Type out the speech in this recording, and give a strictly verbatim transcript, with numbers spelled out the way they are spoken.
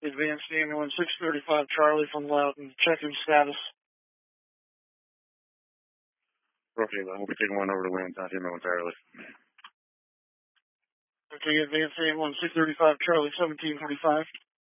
Advanced ambulance six thirty-five Charlie from Loudon. Checking status. Okay, we'll be taking one over to Lynn. Not here momentarily. Okay, advanced ambulance six thirty-five Charlie seventeen twenty-five.